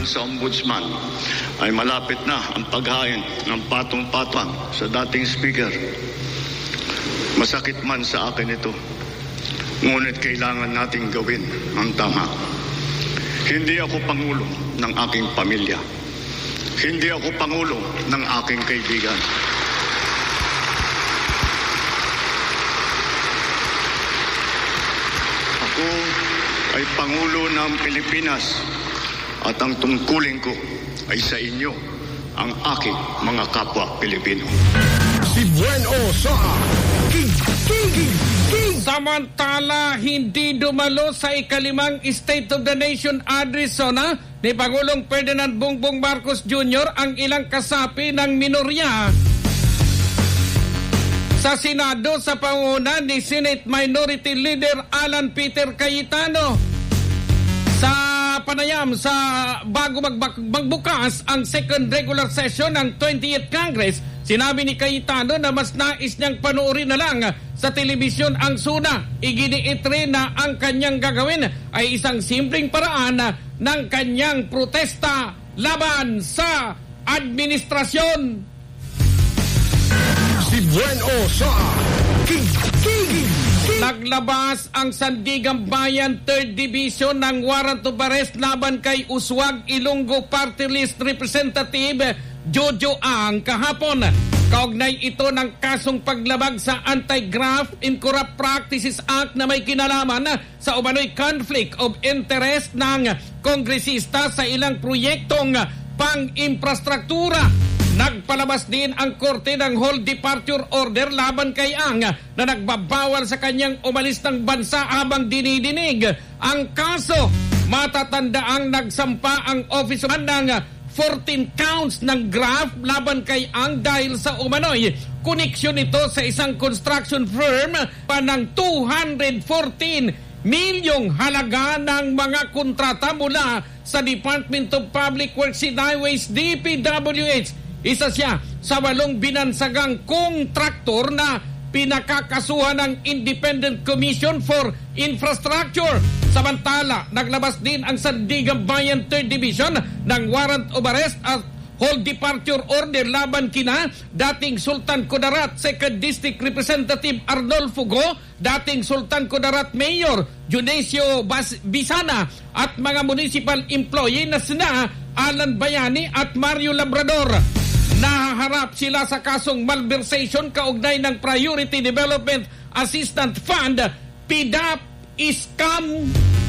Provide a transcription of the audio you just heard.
sa ombudsman ay malapit na ang paghain ng patong-patang sa dating speaker. Masakit man sa akin ito, ngunit kailangan nating gawin ang tama. Hindi ako pangulo ng aking pamilya. Hindi ako pangulo ng aking kaibigan. Ako ay Pangulo ng Pilipinas at ang tungkulin ko ay sa inyo, ang aking mga kapwa Pilipino. Si Bueno sa King. Samantala, hindi dumalo sa ikalimang State of the Nation address ni Pangulong Ferdinand Bongbong Marcos Jr. ang ilang kasapi ng minorya sa Senado sa pangunguna ni Senate Minority Leader Alan Peter Cayetano. Sa panayam sa bago magbukas ang second regular session ng 20th Congress, sinabi ni Cayetano na mas nais niyang panoorin na lang sa telebisyon ang SUNA. Iginiit rin na ang kanyang gagawin ay isang simpleng paraan ng kanyang protesta laban sa administrasyon. Si Bueno sa King. Naglabas ang Sandigan Bayan 3rd Division ng warrant of arrest laban kay Uswag Ilonggo Party List Representative Jojo Ang kahapon. Kaugnay ito ng kasong paglabag sa Anti-Graft and Corrupt Practices Act na may kinalaman sa umano'y conflict of interest ng kongresista sa ilang proyektong pang-infrastruktura. Nagpalabas din ang korte ng hold departure order laban kay Ang na nagbabawal sa kanyang umalis ng bansa habang dinidinig ang kaso. Matatandaang nagsampa ang officer ng 14 counts ng graft laban kay Ang dahil sa umano'y koneksyon ito sa isang construction firm pa ng 214 milyong halaga ng mga kontrata mula sa Department of Public Works and Highways DPWH. Isa siya sa 8 binansagang kontraktor na pinakakasuhan ng Independent Commission for Infrastructure. Samantala, naglabas din ang Sandigan Bayan 3rd Division ng warrant of arrest at hold departure order laban kina dating Sultan Kudarat 2nd District Representative Arnolfo Go, dating Sultan Kudarat Mayor Dionisio Bisana at mga municipal employee na sina Alan Bayani at Mario Labrador. Nahaharap sila sa kasong malversation kaugnay ng Priority Development Assistance Fund, PDAP, scam